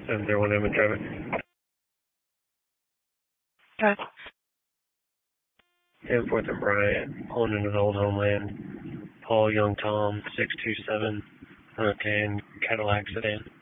701 Edmund traffic. Okay. 10-4th and Bryant, pulling into the Old Homeland. Paul Young Tom, 627, 110, Cadillac sedan.